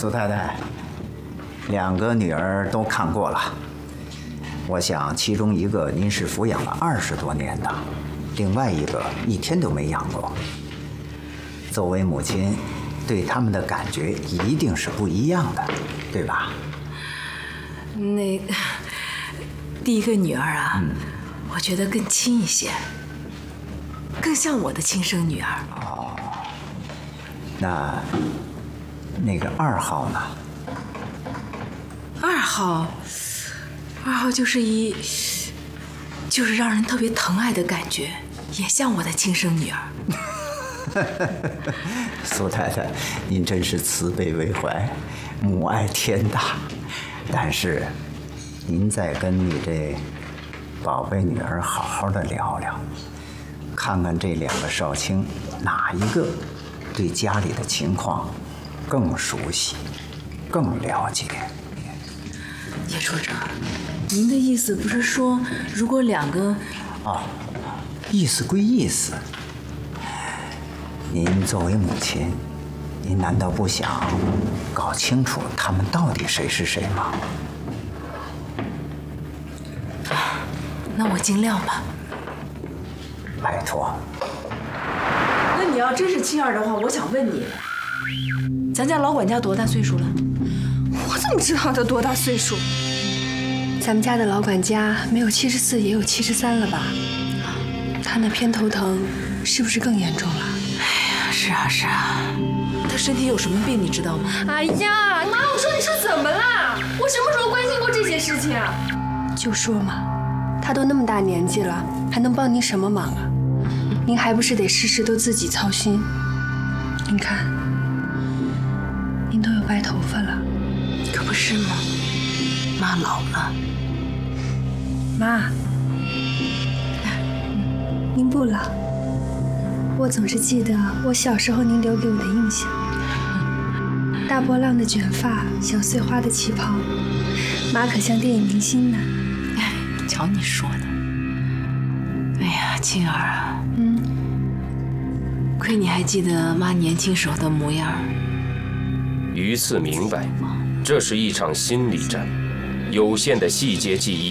苏太太，2个女儿都看过了。我想其中一个您是抚养了20多年的，另外一个1天都没养过。作为母亲，对他们的感觉一定是不一样的，对吧？ 那第一个女儿啊，我觉得更亲一些，更像我的亲生女儿。 哦，那个2号呢 ？2号就是让人特别疼爱的感觉，也像我的亲生女儿。 苏太太，您真是慈悲为怀，母爱天大。但是，您再跟你这宝贝女儿好好的聊聊，看看这2个少卿哪一个对家里的情况更熟悉、更了解。 叶处长，您的意思不是说，如果2个…… 意思归意思。您作为母亲，您难道不想搞清楚他们到底谁是谁吗？ 那我尽量吧。 拜托。 那你要真是亲儿的话，我想问你，咱家老管家多大岁数了？ 我怎么知道他多大岁数？咱们家的老管家没有74也有73了吧？他那偏头疼是不是更严重了？ 是啊，他身体有什么病你知道吗？ 哎呀，妈，我说你是怎么啦？我什么时候关心过这些事情啊？就说嘛，他都那么大年纪了，还能帮您什么忙啊？您还不是得事事都自己操心？您看，您都有白头发了， 可不是吗？妈老了。 妈，您不老。我总是记得我小时候您留给我的印象，大波浪的卷发，小碎花的旗袍，妈可像电影明星呢。 瞧你说的，哎呀，青儿啊，亏你还记得妈年轻时候的模样。 榆次明白，这是一场心理战，有限的细节记忆